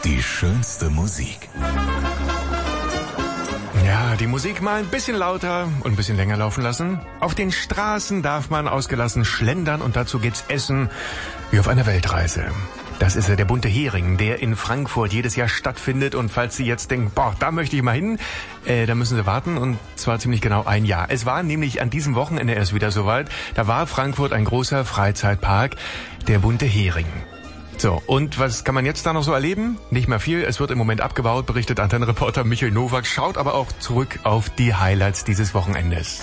Die schönste Musik. Ja, die Musik mal ein bisschen lauter und ein bisschen länger laufen lassen. Auf den Straßen darf man ausgelassen schlendern und dazu gibt's Essen wie auf einer Weltreise. Das ist ja der bunte Hering, der in Frankfurt jedes Jahr stattfindet. Und falls Sie jetzt denken, boah, da möchte ich mal hin, dann müssen Sie warten, und zwar ziemlich genau ein Jahr. Es war nämlich an diesem Wochenende erst wieder soweit. Da war Frankfurt ein großer Freizeitpark, der bunte Hering. So, und was kann man jetzt da noch so erleben? Nicht mehr viel, es wird im Moment abgebaut, berichtet Antenne-Reporter Michael Nowak, schaut aber auch zurück auf die Highlights dieses Wochenendes.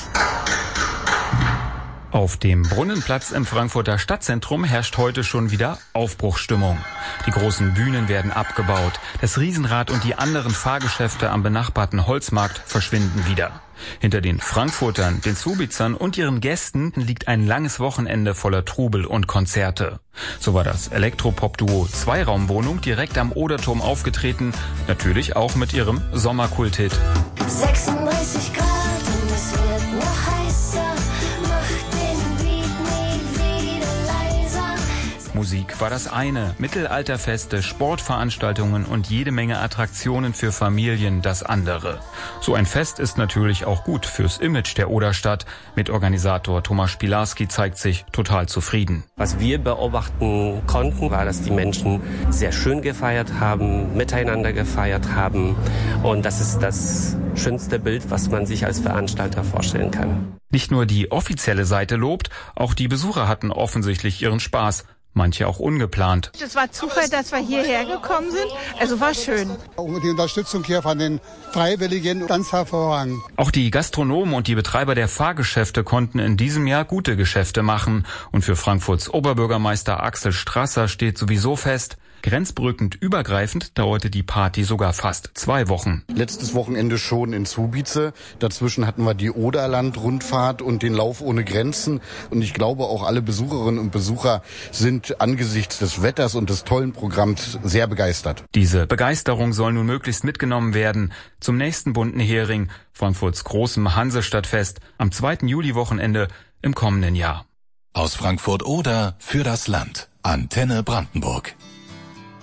Auf dem Brunnenplatz im Frankfurter Stadtzentrum herrscht heute schon wieder Aufbruchsstimmung. Die großen Bühnen werden abgebaut, das Riesenrad und die anderen Fahrgeschäfte am benachbarten Holzmarkt verschwinden wieder. Hinter den Frankfurtern, den Zubitzern und ihren Gästen liegt ein langes Wochenende voller Trubel und Konzerte. So war das Elektropop-Duo Zweiraumwohnung direkt am Oderturm aufgetreten, natürlich auch mit ihrem Sommerkulthit. 36 Grad und es wird noch heißer, macht den Beat nie wieder leiser. Musik war das eine, Mittelalterfeste, Sportveranstaltungen und jede Menge Attraktionen für Familien das andere. So ein Fest ist natürlich auch gut fürs Image der Oderstadt. Mitorganisator Thomas Spilarski zeigt sich total zufrieden. Was wir beobachten konnten, war, dass die Menschen sehr schön gefeiert haben, miteinander gefeiert haben, und das ist das schönste Bild, was man sich als Veranstalter vorstellen kann. Nicht nur die offizielle Seite lobt, auch die Besucher hatten offensichtlich ihren Spaß. Manche auch ungeplant. Es war Zufall, dass wir hierher gekommen sind. Also war schön. Die Unterstützung hier von den Freiwilligen ganz hervorragend. Auch die Gastronomen und die Betreiber der Fahrgeschäfte konnten in diesem Jahr gute Geschäfte machen. Und für Frankfurts Oberbürgermeister Axel Strasser steht sowieso fest: grenzbrückend übergreifend dauerte die Party sogar fast 2 Wochen. Letztes Wochenende schon in Zubize. Dazwischen hatten wir die Oderland-Rundfahrt und den Lauf ohne Grenzen. Und ich glaube, auch alle Besucherinnen und Besucher sind angesichts des Wetters und des tollen Programms sehr begeistert. Diese Begeisterung soll nun möglichst mitgenommen werden zum nächsten bunten Hering, Frankfurts großem Hansestadtfest am 2. Juli-Wochenende im kommenden Jahr. Aus Frankfurt-Oder für das Land. Antenne Brandenburg.